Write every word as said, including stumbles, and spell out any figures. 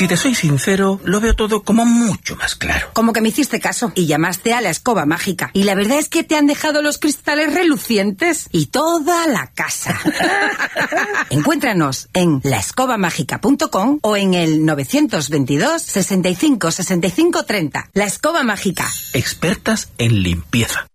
Si te soy sincero, lo veo todo como mucho más claro. Como que me hiciste caso y llamaste a la escoba mágica. Y la verdad es que te han dejado los cristales relucientes y toda la casa. Encuéntranos en la escoba mágica punto com o en el novecientos veintidós, sesenta y cinco, sesenta y cinco, treinta. La Escoba Mágica. Expertas en limpieza.